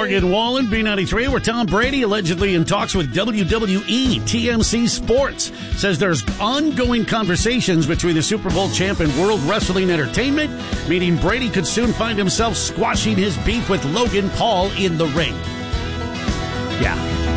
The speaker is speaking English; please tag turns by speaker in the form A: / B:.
A: Morgan Wallen, B93, where Tom Brady allegedly in talks with WWE. TMC Sports says there's ongoing conversations between the Super Bowl champ and World Wrestling Entertainment, meaning Brady could soon find himself squashing his beef with Logan Paul in the ring. Yeah.